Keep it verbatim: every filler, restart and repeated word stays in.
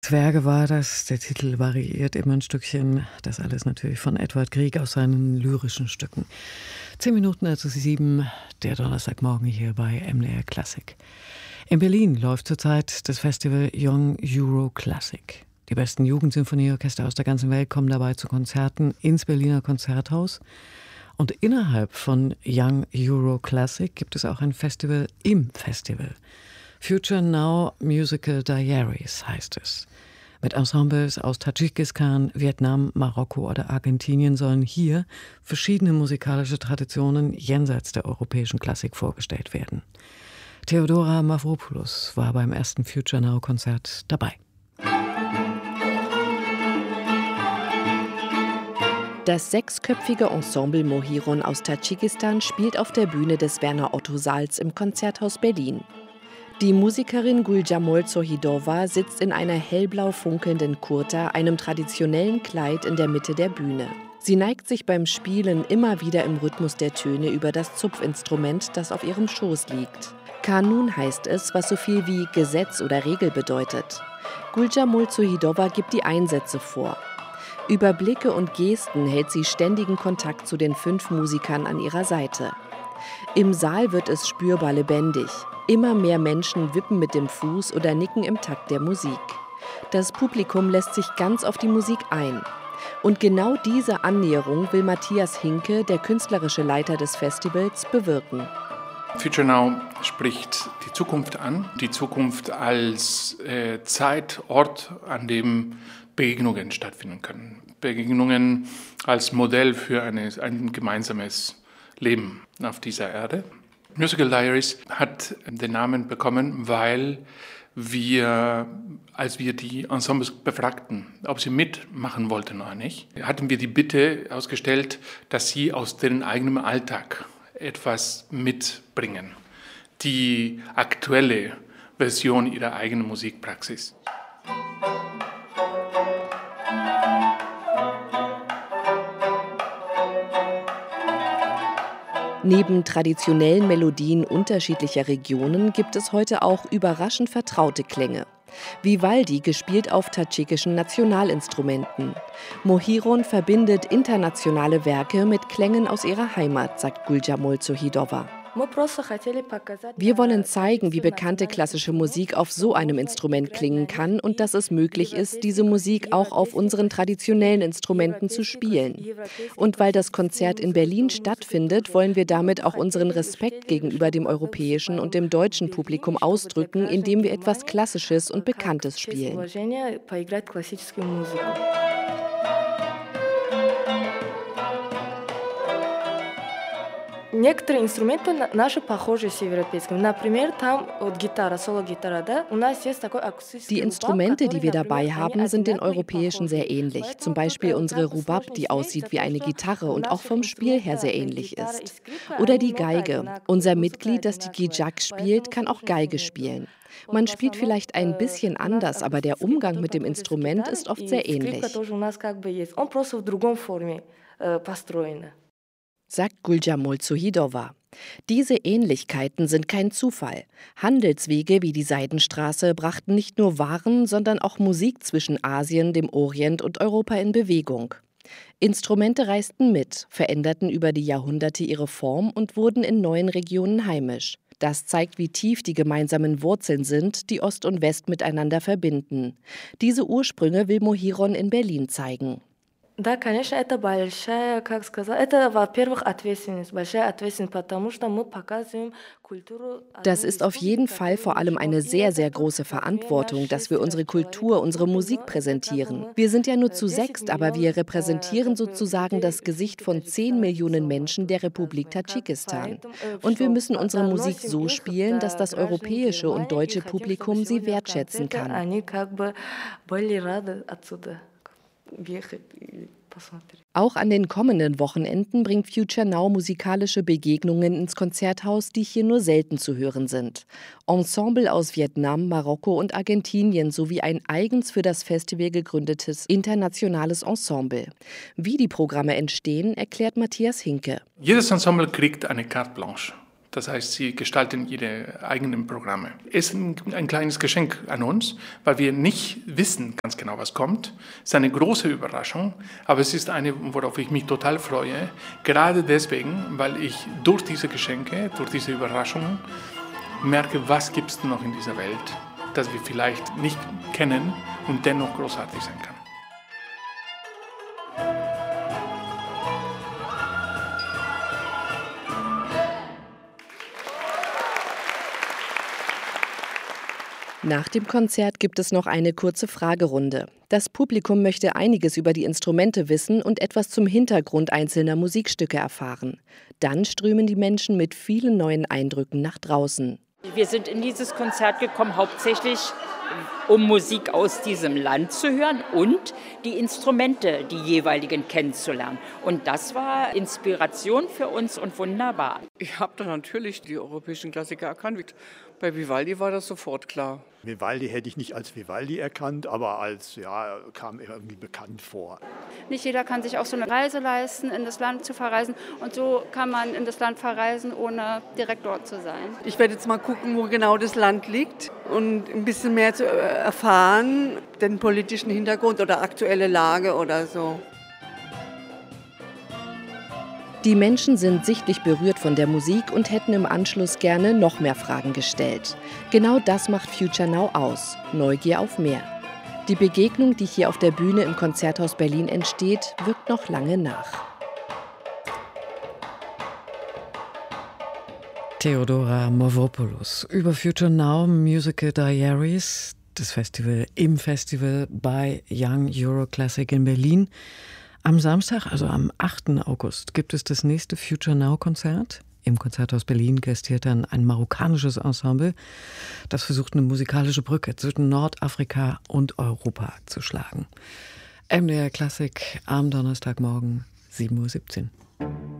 Zwerge war das, der Titel variiert immer ein Stückchen. Das alles natürlich von Edward Grieg aus seinen lyrischen Stücken. Zehn Minuten also sieben, der Donnerstagmorgen hier bei M D R Klassik. In Berlin läuft zurzeit das Festival Young Euro Classic. Die besten Jugendsinfonieorchester aus der ganzen Welt kommen dabei zu Konzerten ins Berliner Konzerthaus. Und innerhalb von Young Euro Classic gibt es auch ein Festival im Festival. Future Now Musical Diaries heißt es. Mit Ensembles aus Tadschikistan, Vietnam, Marokko oder Argentinien sollen hier verschiedene musikalische Traditionen jenseits der europäischen Klassik vorgestellt werden. Theodora Mavropoulos war beim ersten Future Now Konzert dabei. Das sechsköpfige Ensemble Mohiron aus Tadschikistan spielt auf der Bühne des Werner-Otto-Saals im Konzerthaus Berlin. Die Musikerin Guljamol Zohidova sitzt in einer hellblau funkelnden Kurta, einem traditionellen Kleid in der Mitte der Bühne. Sie neigt sich beim Spielen immer wieder im Rhythmus der Töne über das Zupfinstrument, das auf ihrem Schoß liegt. Kanun heißt es, was so viel wie Gesetz oder Regel bedeutet. Guljamol Zohidova gibt die Einsätze vor. Über Blicke und Gesten hält sie ständigen Kontakt zu den fünf Musikern an ihrer Seite. Im Saal wird es spürbar lebendig. Immer mehr Menschen wippen mit dem Fuß oder nicken im Takt der Musik. Das Publikum lässt sich ganz auf die Musik ein. Und genau diese Annäherung will Matthias Hinke, der künstlerische Leiter des Festivals, bewirken. Future Now spricht die Zukunft an. Die Zukunft als äh, Zeit, Ort, an dem Begegnungen stattfinden können. Begegnungen als Modell für eine, ein gemeinsames Leben auf dieser Erde. Musical Diaries hat den Namen bekommen, weil wir, als wir die Ensembles befragten, ob sie mitmachen wollten oder nicht, hatten wir die Bitte ausgestellt, dass sie aus deren eigenem Alltag etwas mitbringen. Die aktuelle Version ihrer eigenen Musikpraxis. Neben traditionellen Melodien unterschiedlicher Regionen gibt es heute auch überraschend vertraute Klänge. Vivaldi gespielt auf tadschikischen Nationalinstrumenten. Mohiron verbindet internationale Werke mit Klängen aus ihrer Heimat, sagt Guljamol Zohidova. Wir wollen zeigen, wie bekannte klassische Musik auf so einem Instrument klingen kann und dass es möglich ist, diese Musik auch auf unseren traditionellen Instrumenten zu spielen. Und weil das Konzert in Berlin stattfindet, wollen wir damit auch unseren Respekt gegenüber dem europäischen und dem deutschen Publikum ausdrücken, indem wir etwas Klassisches und Bekanntes spielen. Некоторые инструменты наши похожи с европейскими. Например, там вот гитара, соло-гитара, да? У нас есть такой акустический. Die Instrumente, die wir dabei haben, sind den europäischen sehr ähnlich. Zum Beispiel unsere Rubab, die aussieht wie eine Gitarre und auch vom Spiel her sehr ähnlich ist. Oder die Geige. Unser Mitglied, das die Gijak spielt, kann auch Geige spielen. Man spielt vielleicht ein bisschen anders, aber der Umgang mit dem Instrument ist oft sehr ähnlich. Sagt Guljamol Zohidova. Diese Ähnlichkeiten sind kein Zufall. Handelswege wie die Seidenstraße brachten nicht nur Waren, sondern auch Musik zwischen Asien, dem Orient und Europa in Bewegung. Instrumente reisten mit, veränderten über die Jahrhunderte ihre Form und wurden in neuen Regionen heimisch. Das zeigt, wie tief die gemeinsamen Wurzeln sind, die Ost und West miteinander verbinden. Diese Ursprünge will Mohiron in Berlin zeigen. Да, конечно, это большая, как сказать, это, во-первых, ответственность, большая ответственность, потому что мы показываем культуру. Das ist auf jeden Fall vor allem eine sehr, sehr große Verantwortung, dass wir unsere Kultur, unsere Musik präsentieren. Wir sind ja nur zu sechst, aber wir repräsentieren sozusagen das Gesicht von zehn Millionen Menschen der Republik Tadschikistan. Und wir müssen unsere Musik so spielen, dass das europäische und deutsche Publikum sie wertschätzen kann. Auch an den kommenden Wochenenden bringt Future Now musikalische Begegnungen ins Konzerthaus, die hier nur selten zu hören sind. Ensemble aus Vietnam, Marokko und Argentinien sowie ein eigens für das Festival gegründetes internationales Ensemble. Wie die Programme entstehen, erklärt Matthias Hinke. Jedes Ensemble kriegt eine Carte Blanche. Das heißt, sie gestalten ihre eigenen Programme. Es ist ein, ein kleines Geschenk an uns, weil wir nicht wissen ganz genau, was kommt. Es ist eine große Überraschung, aber es ist eine, worauf ich mich total freue. Gerade deswegen, weil ich durch diese Geschenke, durch diese Überraschungen merke, was gibt es noch in dieser Welt, das wir vielleicht nicht kennen und dennoch großartig sein kann. Nach dem Konzert gibt es noch eine kurze Fragerunde. Das Publikum möchte einiges über die Instrumente wissen und etwas zum Hintergrund einzelner Musikstücke erfahren. Dann strömen die Menschen mit vielen neuen Eindrücken nach draußen. Wir sind in dieses Konzert gekommen, hauptsächlich um Musik aus diesem Land zu hören und die Instrumente, die jeweiligen, kennenzulernen. Und das war Inspiration für uns und wunderbar. Ich habe da natürlich die europäischen Klassiker erkannt. Bei Vivaldi war das sofort klar. Vivaldi hätte ich nicht als Vivaldi erkannt, aber als, ja, kam irgendwie bekannt vor. Nicht jeder kann sich auch so eine Reise leisten, in das Land zu verreisen. Und so kann man in das Land verreisen, ohne direkt dort zu sein. Ich werde jetzt mal gucken, wo genau das Land liegt und ein bisschen mehr zu erfahren, den politischen Hintergrund oder aktuelle Lage oder so. Die Menschen sind sichtlich berührt von der Musik und hätten im Anschluss gerne noch mehr Fragen gestellt. Genau das macht Future Now aus, Neugier auf mehr. Die Begegnung, die hier auf der Bühne im Konzerthaus Berlin entsteht, wirkt noch lange nach. Theodora Movopoulos über Future Now Musical Diaries, das Festival im Festival bei Young Euro Classic in Berlin. Am Samstag, also am achten August, gibt es das nächste Future Now Konzert. Im Konzerthaus Berlin gastiert dann ein marokkanisches Ensemble, das versucht, eine musikalische Brücke zwischen Nordafrika und Europa zu schlagen. M D R Klassik am Donnerstagmorgen, sieben Uhr siebzehn.